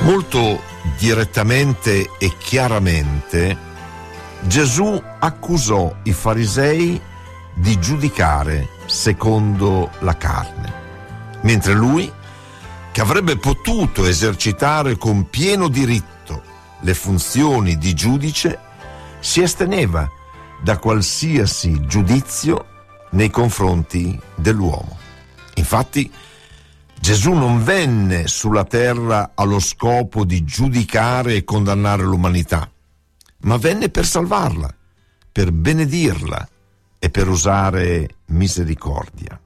Molto direttamente e chiaramente Gesù accusò i farisei di giudicare secondo la carne, mentre lui, che avrebbe potuto esercitare con pieno diritto le funzioni di giudice, si asteneva da qualsiasi giudizio nei confronti dell'uomo. Infatti, Gesù non venne sulla terra allo scopo di giudicare e condannare l'umanità, ma venne per salvarla, per benedirla e per usare misericordia.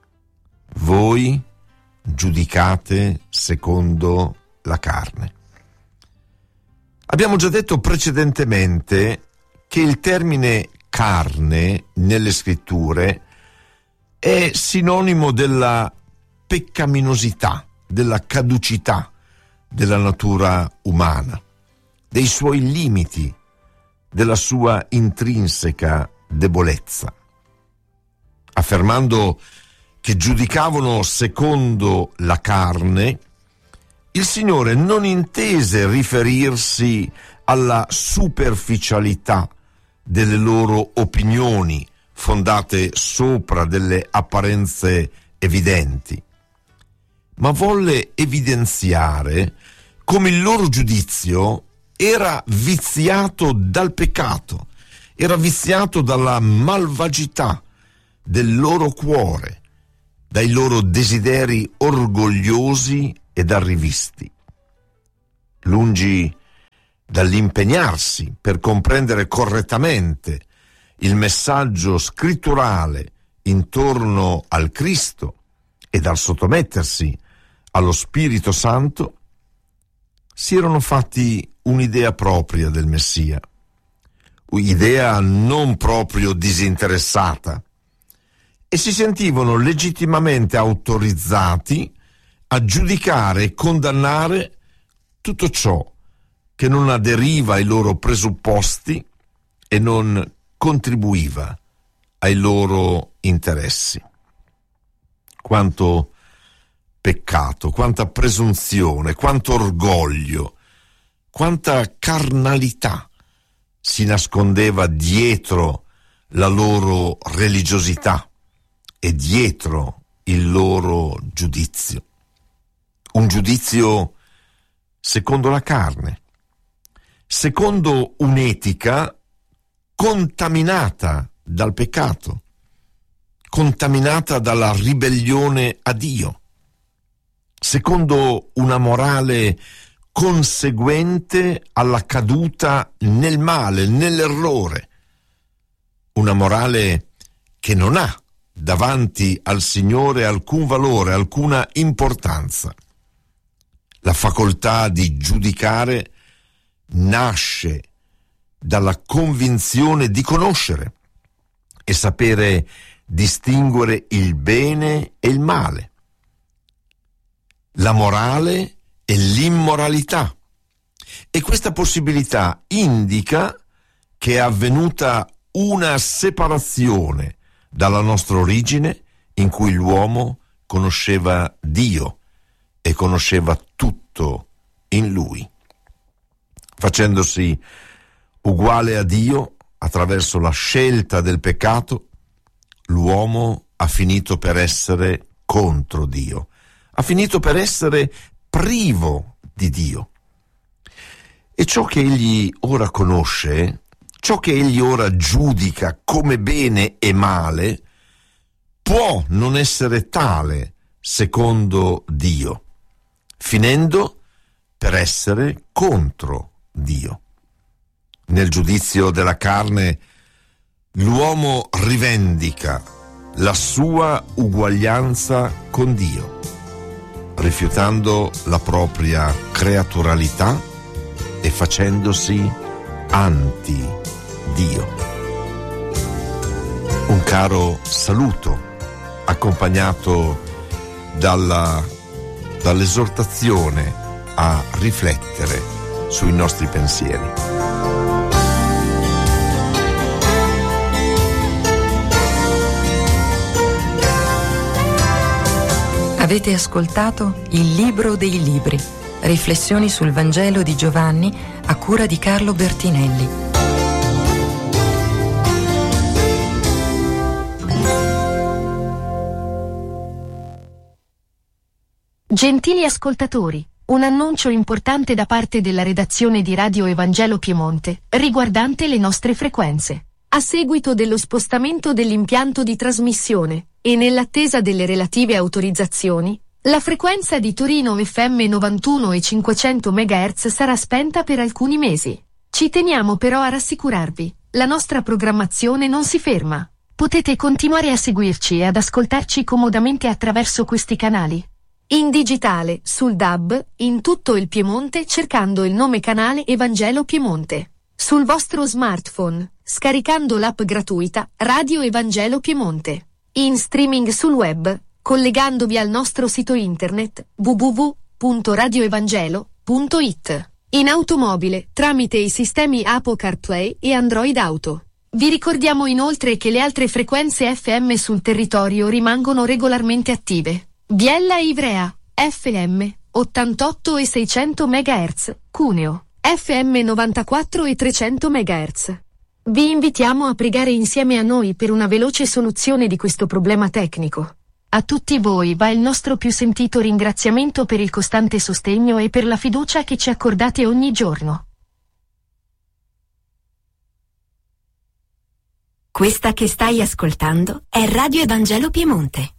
Voi giudicate secondo la carne. Abbiamo già detto precedentemente che il termine carne nelle scritture è sinonimo della peccaminosità, della caducità della natura umana, dei suoi limiti, della sua intrinseca debolezza. Affermando che giudicavano secondo la carne, il Signore non intese riferirsi alla superficialità delle loro opinioni fondate sopra delle apparenze evidenti, ma volle evidenziare come il loro giudizio era viziato dal peccato, era viziato dalla malvagità del loro cuore, dai loro desideri orgogliosi ed arrivisti. Lungi dall'impegnarsi per comprendere correttamente il messaggio scritturale intorno al Cristo e dal sottomettersi allo Spirito Santo, si erano fatti un'idea propria del Messia, un'idea non proprio disinteressata, e si sentivano legittimamente autorizzati a giudicare e condannare tutto ciò che non aderiva ai loro presupposti e non contribuiva ai loro interessi. Quanto peccato, quanta presunzione, quanto orgoglio, quanta carnalità si nascondeva dietro la loro religiosità e dietro il loro giudizio. Un giudizio secondo la carne, secondo un'etica contaminata dal peccato, contaminata dalla ribellione a Dio, secondo una morale conseguente alla caduta nel male, nell'errore, una morale che non ha davanti al Signore alcun valore, alcuna importanza. La facoltà di giudicare nasce dalla convinzione di conoscere e sapere distinguere il bene e il male, la morale e l'immoralità. E questa possibilità indica che è avvenuta una separazione dalla nostra origine in cui l'uomo conosceva Dio e conosceva tutto in Lui. Facendosi uguale a Dio attraverso la scelta del peccato, l'uomo ha finito per essere contro Dio, ha finito per essere privo di Dio. E ciò che egli ora conosce, ciò che egli ora giudica come bene e male, può non essere tale secondo Dio, finendo per essere contro Dio. Nel giudizio della carne, l'uomo rivendica la sua uguaglianza con Dio, rifiutando la propria creaturalità e facendosi anti-Dio. Un caro saluto, accompagnato dall'esortazione a riflettere sui nostri pensieri. Avete ascoltato Il Libro dei Libri, Riflessioni sul Vangelo di Giovanni a cura di Carlo Bertinelli. Gentili ascoltatori, un annuncio importante da parte della redazione di Radio Evangelo Piemonte, riguardante le nostre frequenze. A seguito dello spostamento dell'impianto di trasmissione, e nell'attesa delle relative autorizzazioni, la frequenza di Torino FM 91 e 500 MHz sarà spenta per alcuni mesi. Ci teniamo però a rassicurarvi, la nostra programmazione non si ferma. Potete continuare a seguirci e ad ascoltarci comodamente attraverso questi canali. In digitale, sul DAB, in tutto il Piemonte cercando il nome canale Evangelo Piemonte. Sul vostro smartphone, scaricando l'app gratuita Radio Evangelo Piemonte. In streaming sul web, collegandovi al nostro sito internet www.radioevangelo.it. In automobile, tramite i sistemi Apple CarPlay e Android Auto. Vi ricordiamo inoltre che le altre frequenze FM sul territorio rimangono regolarmente attive. Biella e Ivrea, FM, 88 e 600 MHz, Cuneo, FM 94 e 300 MHz. Vi invitiamo a pregare insieme a noi per una veloce soluzione di questo problema tecnico. A tutti voi va il nostro più sentito ringraziamento per il costante sostegno e per la fiducia che ci accordate ogni giorno. Questa che stai ascoltando è Radio Evangelo Piemonte.